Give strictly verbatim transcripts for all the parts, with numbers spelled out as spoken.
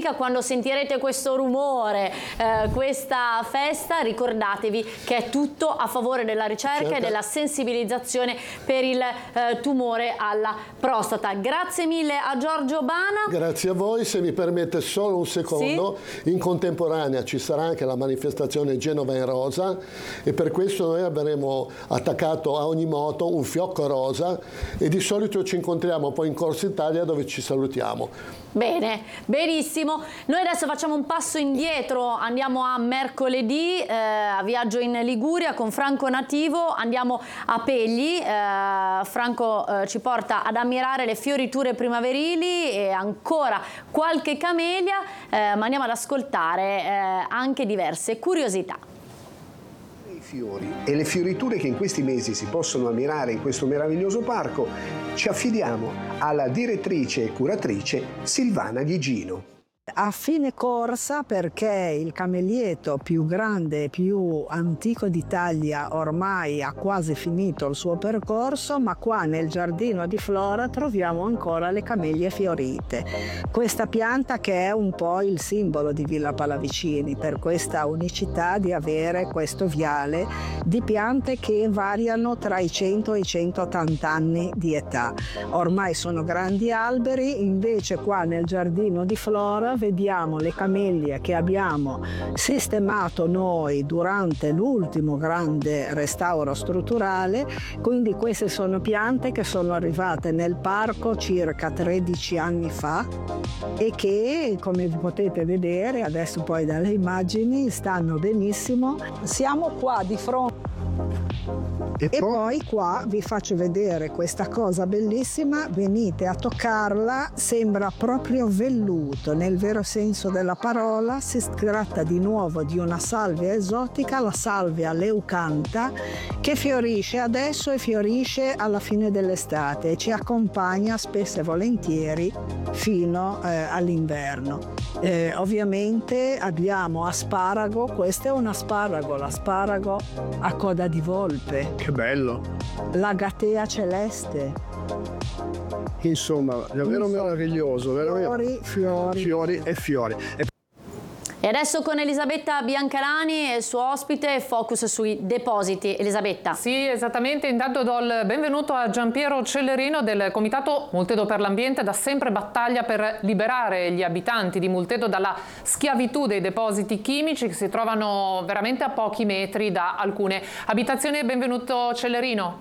domenica, quando sentirete questo rumore, eh, questa festa, ricordatevi che è tutto a favore della ricerca certo. e della sensibilizzazione per il eh, tumore alla prostata. Grazie mille a Giorgio Bana. Grazie a voi. Se mi permette solo un secondo, sì? In contemporanea ci sarà anche la manifestazione Genova in rosa e per questo noi avremo attaccato a ogni moto un fiocco rosa e di solito ci incontriamo poi in Corsa Italia dove ci salutiamo. Bene, benissimo. Noi adesso facciamo un passo indietro, andiamo a mercoledì, eh, a Viaggio in Liguria con Franco Nativo, andiamo a Pegli, eh, Franco eh, ci porta ad ammirare le fioriture primaverili e ancora qualche camelia, eh, ma andiamo ad ascoltare eh, anche diverse curiosità. Fiori e le fioriture che in questi mesi si possono ammirare in questo meraviglioso parco, ci affidiamo alla direttrice e curatrice Silvana Ghigino. A fine corsa, perché il camelieto più grande e più antico d'Italia ormai ha quasi finito il suo percorso, ma qua nel giardino di Flora troviamo ancora le camelie fiorite. Questa pianta che è un po' il simbolo di Villa Pallavicini, per questa unicità di avere questo viale di piante che variano tra i cento e i centottanta anni di età. Ormai sono grandi alberi, invece qua nel giardino di Flora vediamo le camellie che abbiamo sistemato noi durante l'ultimo grande restauro strutturale, quindi queste sono piante che sono arrivate nel parco circa tredici anni fa e che, come potete vedere adesso poi dalle immagini, stanno benissimo. Siamo qua di fronte E, e poi qua vi faccio vedere questa cosa bellissima, venite a toccarla, sembra proprio velluto nel vero senso della parola. Si tratta di nuovo di una salvia esotica, la salvia leucantha, che fiorisce adesso e fiorisce alla fine dell'estate e ci accompagna spesso e volentieri fino eh, all'inverno. Eh, ovviamente abbiamo asparago, questo è un asparago, l'asparago a coda di volpe. Che bello! L'agatea celeste. Insomma, davvero Insomma, meraviglioso. Fiori, fiori. Fiori e fiori. E E adesso con Elisabetta Biancalani e il suo ospite, focus sui depositi. Elisabetta. Sì, esattamente. Intanto do il benvenuto a Giampiero Cellerino del Comitato Multedo per l'Ambiente, da sempre battaglia per liberare gli abitanti di Multedo dalla schiavitù dei depositi chimici che si trovano veramente a pochi metri da alcune abitazioni. Benvenuto Cellerino.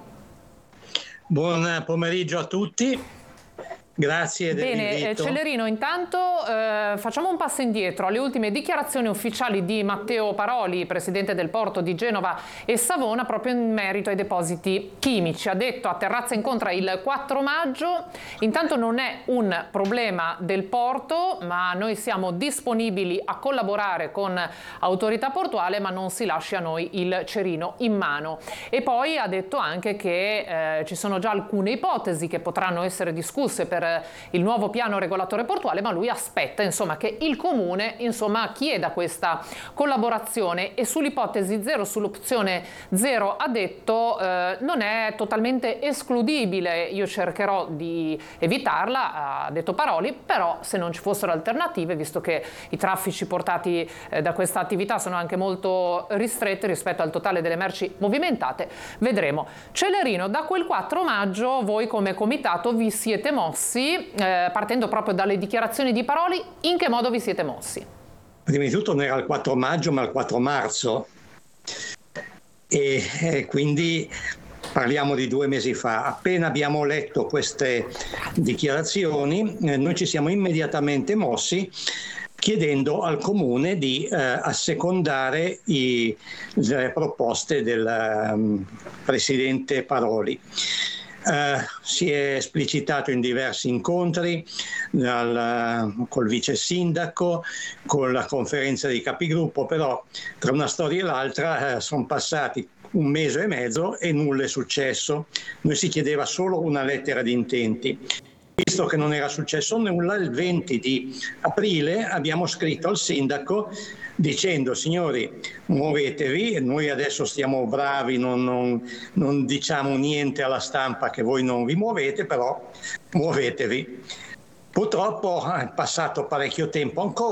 Buon pomeriggio a tutti. Grazie dell'invito. Bene, Cellerino, intanto eh, facciamo un passo indietro alle ultime dichiarazioni ufficiali di Matteo Paroli, presidente del porto di Genova e Savona, proprio in merito ai depositi chimici. Ha detto a Terrazza Incontra il quattro maggio: intanto non è un problema del porto, ma noi siamo disponibili a collaborare con autorità portuale, ma non si lasci a noi il cerino in mano. E poi ha detto anche che eh, ci sono già alcune ipotesi che potranno essere discusse per il nuovo piano regolatore portuale, ma lui aspetta insomma che il comune insomma chieda questa collaborazione. E sull'ipotesi zero, sull'opzione zero, ha detto eh, non è totalmente escludibile, io cercherò di evitarla, ha detto Paroli, però se non ci fossero alternative, visto che i traffici portati eh, da questa attività sono anche molto ristretti rispetto al totale delle merci movimentate, vedremo. Cellerino, da quel quattro maggio voi come comitato vi siete mossi, Eh, partendo proprio dalle dichiarazioni di Paroli, in che modo vi siete mossi? Prima di tutto non era il quattro maggio ma il quattro marzo e eh, quindi parliamo di due mesi fa. Appena abbiamo letto queste dichiarazioni eh, noi ci siamo immediatamente mossi chiedendo al comune di eh, assecondare i, le proposte del um, presidente Paroli. Uh, si è esplicitato in diversi incontri dal, uh, col vice sindaco, con la conferenza dei capigruppo, però tra una storia e l'altra uh, sono passati un mese e mezzo e nulla è successo. Noi si chiedeva solo una lettera di intenti. Visto che non era successo nulla, il venti di aprile abbiamo scritto al sindaco dicendo: signori, muovetevi, noi adesso stiamo bravi, non, non, non diciamo niente alla stampa che voi non vi muovete, però muovetevi. Purtroppo è passato parecchio tempo ancora.